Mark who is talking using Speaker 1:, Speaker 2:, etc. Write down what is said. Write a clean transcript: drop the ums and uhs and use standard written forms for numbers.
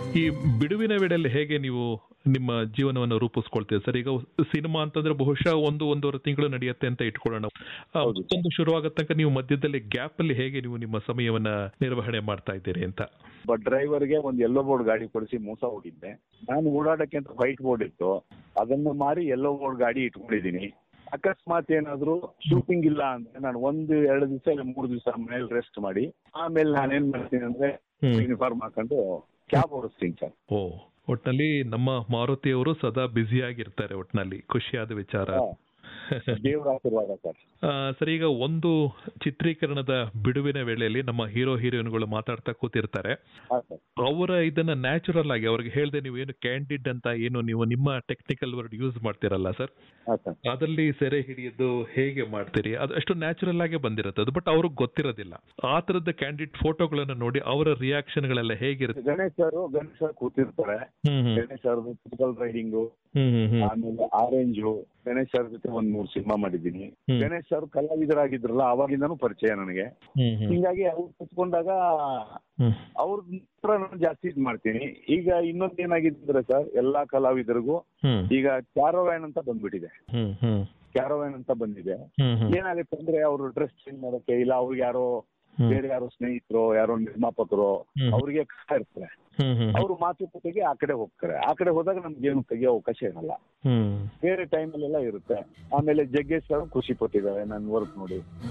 Speaker 1: ಈ ಬಿಡುವಿನ ವೇಳೆಯಲ್ಲಿ ಹೇಗೆ ನೀವು ನಿಮ್ಮ ಜೀವನವನ್ನು ರೂಪಿಸ್ಕೊಳ್ತೀರಿ ಸರ್? ಈಗ ಸಿನಿಮಾ ಅಂತಂದ್ರೆ ಬಹುಶಃ ಒಂದೂವರೆ ತಿಂಗಳು ನಡೆಯುತ್ತೆ ಅಂತ ಇಟ್ಕೊಳ್ಳೋಣ. ಮತ್ತೊಂದು ಶುರುವಾಗೋ ತನಕ ನೀವು ಮಧ್ಯದಲ್ಲಿ ಗ್ಯಾಪ್ ಅಲ್ಲಿ ಹೇಗೆ ನೀವು ನಿಮ್ಮ ಸಮಯವನ್ನ ನಿರ್ವಹಣೆ ಮಾಡ್ತಾ ಇದ್ದೀರಿ ಅಂತ?
Speaker 2: ಡ್ರೈವರ್ಗೆ ಒಂದು ಯೆಲ್ಲೋ ಬೋರ್ಡ್ ಗಾಡಿ ಕೊಡಿಸಿ ಮೋಸ ಹೋಗಿದ್ದೆ. ನಾನು ಓಡಾಡಕ್ಕೆ ಅಂತ ವೈಟ್ ಬೋರ್ಡ್ ಇತ್ತು, ಅದನ್ನು ಮಾರಿ ಯೆಲ್ಲೋ ಬೋರ್ಡ್ ಗಾಡಿ ಇಟ್ಕೊಂಡಿದ್ದೀನಿ. ಅಕಸ್ಮಾತ್ ಏನಾದ್ರು ಶೂಟಿಂಗ್ ಇಲ್ಲ ಅಂದ್ರೆ ನಾನು 1-2 ದಿವಸ ಇಲ್ಲ 3 ದಿವಸ ಮನೇಲಿ ರೆಸ್ಟ್ ಮಾಡಿ ಆಮೇಲೆ ನಾನೇನ್ ಮಾಡ್ತೀನಿ ಅಂದ್ರೆ ಯೂನಿಫಾರ್ಮ್ ಹಾಕೊಂಡು ಕ್ಯಾಬ್ ಓಡಿಸ್ತೀನಿ ಸರ್.
Speaker 1: ಒಟ್ನಲ್ಲಿ ನಮ್ಮ ಮಾರುತಿಯವರು ಸದಾ ಬ್ಯುಸಿ ಆಗಿರ್ತಾರೆ. ಒಟ್ನಲ್ಲಿ ಖುಷಿಯಾದ ವಿಚಾರ.
Speaker 2: ದೇವರ ಆಶೀರ್ವಾದ ಸರ್.
Speaker 1: ಸರ್, ಈಗ ಒಂದು ಚಿತ್ರೀಕರಣದ ಬಿಡುವಿನ ವೇಳೆಯಲ್ಲಿ ನಮ್ಮ ಹೀರೋ ಹೀರೋಯಿನ್ಗಳು ಮಾತಾಡ್ತಾ ಕೂತಿರ್ತಾರೆ. ಅವರ ಇದನ್ನ ನ್ಯಾಚುರಲ್ ಆಗಿ ಅವ್ರಿಗೆ ಹೇಳ್ದೆ ನೀವು ಏನು ಕ್ಯಾಂಡಿಡ್ ಅಂತ ಏನು ನೀವು ನಿಮ್ಮ ಟೆಕ್ನಿಕಲ್ ವರ್ಡ್ ಯೂಸ್ ಮಾಡ್ತಿರಲ್ಲ ಸರ್, ಅದರಲ್ಲಿ ಸೆರೆ ಹಿಡಿಯೋದು ಹೇಗೆ ಮಾಡ್ತೀರಿ? ಅದು ಅಷ್ಟು ನ್ಯಾಚುರಲ್ ಆಗಿ ಬಂದಿರುತ್ತೆ ಅದು, ಬಟ್ ಅವ್ರಿಗೆ ಗೊತ್ತಿರೋದಿಲ್ಲ. ಆ ತರದ ಕ್ಯಾಂಡಿಡ್ ಫೋಟೋಗಳನ್ನ ನೋಡಿ ಅವರ ರಿಯಾಕ್ಷನ್ ಗಳೆಲ್ಲ ಹೇಗಿರುತ್ತೆ?
Speaker 2: ಗಣೇಶ್ ಸರ್ ಕೂತಿರ್ತಾರೆ. ಗಣೇಶ್ ಸರ್ ಫುಟ್ಬಾಲ್ ರೈಡಿಂಗು, ಆಮೇಲೆ ಆರೆಂಜು. ಗಣೇಶ್ ಸರ್ ಜೊತೆ 1-3 ಸಿನಿಮಾ ಮಾಡಿದ್ದೀನಿ. ಗಣೇಶ್ ಸರ್ ಕಲಾವಿದರಾಗಿದ್ರಲ್ಲ, ಅವಾಗಿಂದನೂ ಪರಿಚಯ ನನಗೆ. ಹಿಂಗಾಗಿ ಅವ್ರು ಕುತ್ಕೊಂಡಾಗ ಅವ್ರ ನಾನು ಜಾಸ್ತಿ ಇದ್ ಮಾಡ್ತೀನಿ. ಈಗ ಇನ್ನೊಂದ್ ಏನಾಗಿದ್ರೆ ಸರ್, ಎಲ್ಲಾ ಕಲಾವಿದರಿಗೂ ಈಗ ಕ್ಯಾರವ್ಯಾನ್ ಅಂತ ಬಂದ್ಬಿಟ್ಟಿದೆ. ಕ್ಯಾರವ್ಯಾನ್ ಅಂತ ಬಂದಿದೆ. ಏನಾಗುತ್ತೆ ಅಂದ್ರೆ ಅವ್ರು ಡ್ರೆಸ್ ಚೇಂಜ್ ಮಾಡೋಕೆ ಇಲ್ಲ, ಅವ್ರಿಗೆ ಬೇರೆ ಯಾರೋ ಸ್ನೇಹಿತರು, ಯಾರೋ ನಿರ್ಮಾಪಕರು ಅವ್ರಿಗೆ ಇರ್ತಾರೆ. ಅವ್ರು ಮಾತುಕತೆಗೆ ಆ ಕಡೆ ಹೋಗ್ತಾರೆ. ಆ ಕಡೆ ಹೋದಾಗ ನಮ್ಗೆ ಏನು ತೆಗಿಯೋ ಅವಕಾಶ ಇರಲ್ಲ. ಬೇರೆ ಟೈಮಲ್ಲೆಲ್ಲ ಇರುತ್ತೆ. ಆಮೇಲೆ ಜಗ್ಗೇಶ್ ಖುಷಿ ಪಟ್ಟಿದ್ದಾರೆ ನನ್ನ ವರ್ಕ್ ನೋಡಿ.